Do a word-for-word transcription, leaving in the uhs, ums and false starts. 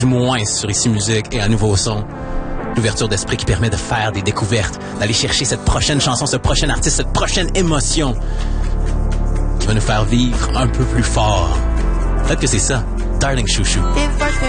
moins sur Ici Musique et un nouveau son. L'ouverture d'esprit qui permet de faire des découvertes, d'aller chercher cette prochaine chanson, ce prochain artiste, cette prochaine émotion qui va nous faire vivre un peu plus fort. Peut-être que c'est ça, Darling Chouchou.